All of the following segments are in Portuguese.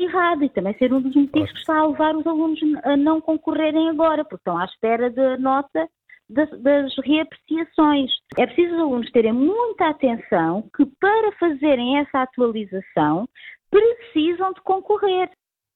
errada e também ser um dos motivos que está a levar os alunos a não concorrerem agora, porque estão à espera da nota das reapreciações. É preciso os alunos terem muita atenção que para fazerem essa atualização precisam de concorrer.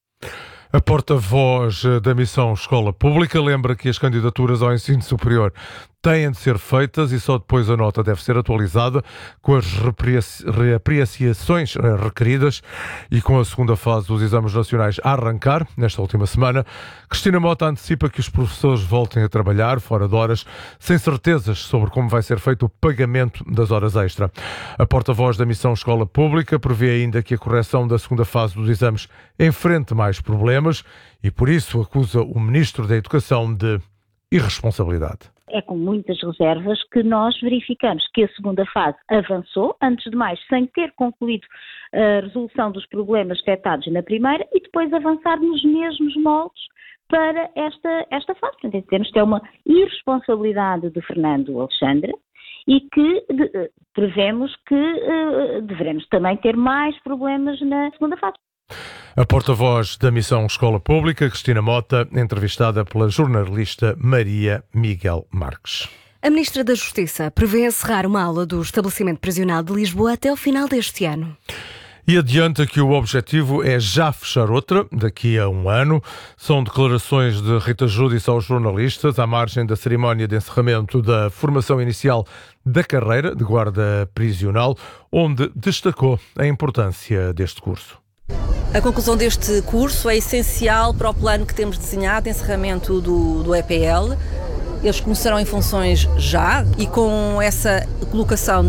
A porta-voz da Missão Escola Pública lembra que as candidaturas ao ensino superior têm de ser feitas e só depois a nota deve ser atualizada com as reapreciações requeridas e com a segunda fase dos exames nacionais a arrancar nesta última semana. Cristina Mota antecipa que os professores voltem a trabalhar fora de horas sem certezas sobre como vai ser feito o pagamento das horas extra. A porta-voz da Missão Escola Pública prevê ainda que a correção da segunda fase dos exames enfrente mais problemas e por isso acusa o Ministro da Educação de irresponsabilidade. É com muitas reservas que nós verificamos que a segunda fase avançou, antes de mais, sem ter concluído a resolução dos problemas detectados na primeira e depois avançar nos mesmos moldes para esta fase. Portanto, entendemos que é uma irresponsabilidade de Fernando Alexandre e que prevemos que deveremos também ter mais problemas na segunda fase. A porta-voz da Missão Escola Pública, Cristina Mota, entrevistada pela jornalista Maria Miguel Marques. A Ministra da Justiça prevê encerrar uma aula do estabelecimento prisional de Lisboa até o final deste ano. E adianta que o objetivo é já fechar outra, daqui a um ano. São declarações de Rita Júdice aos jornalistas, à margem da cerimónia de encerramento da formação inicial da carreira de guarda prisional, onde destacou a importância deste curso. A conclusão deste curso é essencial para o plano que temos desenhado de encerramento do EPL. Eles começarão em funções já e com essa colocação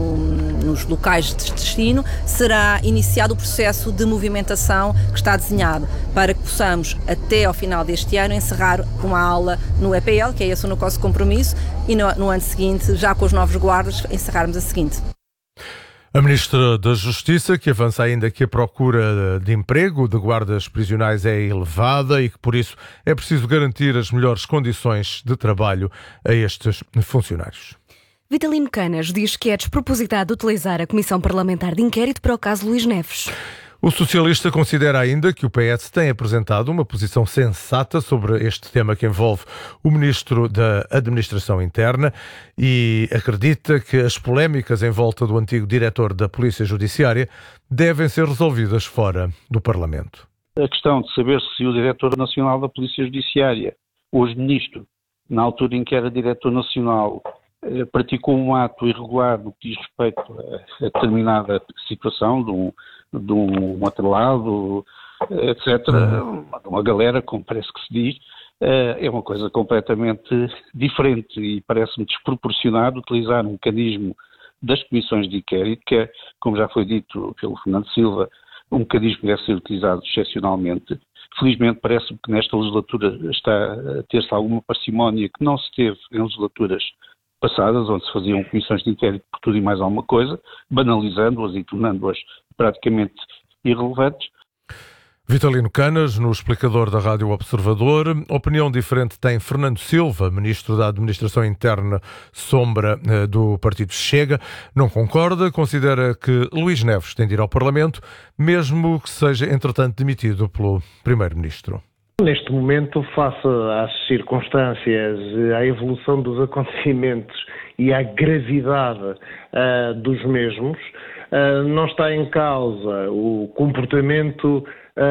nos locais de destino será iniciado o processo de movimentação que está desenhado para que possamos, até ao final deste ano, encerrar uma aula no EPL, que é esse o nosso compromisso, e no ano seguinte, já com os novos guardas, encerrarmos a seguinte. A Ministra da Justiça, que avança ainda que a procura de emprego de guardas prisionais é elevada e que, por isso, é preciso garantir as melhores condições de trabalho a estes funcionários. Vitalino Canas diz que é despropositado utilizar a Comissão Parlamentar de Inquérito para o caso Luís Neves. O socialista considera ainda que o PS tem apresentado uma posição sensata sobre este tema que envolve o Ministro da Administração Interna e acredita que as polémicas em volta do antigo diretor da Polícia Judiciária devem ser resolvidas fora do Parlamento. A questão de saber se o diretor nacional da Polícia Judiciária, hoje ministro, na altura em que era diretor nacional, praticou um ato irregular no que diz respeito a determinada situação de um atrelado, etc., uma galera, como parece que se diz, é uma coisa completamente diferente e parece-me desproporcionado utilizar um mecanismo das comissões de inquérito, que é, como já foi dito pelo Fernando Silva, um mecanismo que deve ser utilizado excepcionalmente. Felizmente parece-me que nesta legislatura está a ter-se alguma parcimónia que não se teve em legislaturas passadas, onde se faziam comissões de inquérito por tudo e mais alguma coisa, banalizando-as e tornando-as praticamente irrelevantes. Vitalino Canas, no explicador da Rádio Observador. Opinião diferente tem Fernando Silva, Ministro da Administração Interna, sombra do Partido Chega. Não concorda, considera que Luís Neves tem de ir ao Parlamento, mesmo que seja, entretanto, demitido pelo Primeiro-Ministro. Neste momento, face às circunstâncias, à evolução dos acontecimentos e à gravidade dos mesmos, não está em causa o comportamento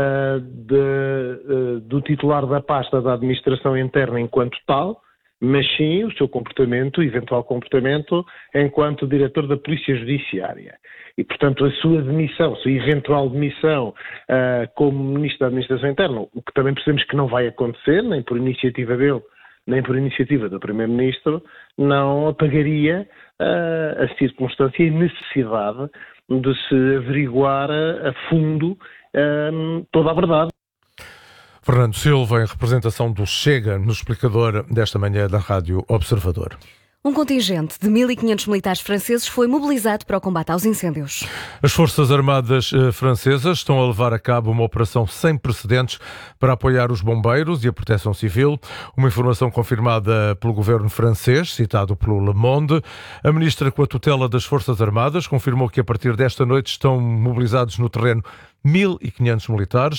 do titular da pasta da Administração Interna enquanto tal, mas sim o seu comportamento, eventual comportamento, enquanto diretor da Polícia Judiciária. E, portanto, a sua demissão, a sua eventual demissão como Ministro da Administração Interna, o que também percebemos que não vai acontecer, nem por iniciativa dele, nem por iniciativa do Primeiro-Ministro, não apagaria a circunstância e a necessidade de se averiguar a fundo toda a verdade. Fernando Silva, em representação do Chega, no explicador desta manhã da Rádio Observador. Um contingente de 1.500 militares franceses foi mobilizado para o combate aos incêndios. As Forças Armadas francesas estão a levar a cabo uma operação sem precedentes para apoiar os bombeiros e a proteção civil. Uma informação confirmada pelo governo francês, citado pelo Le Monde. A ministra com a tutela das Forças Armadas confirmou que a partir desta noite estão mobilizados no terreno 1.500 militares.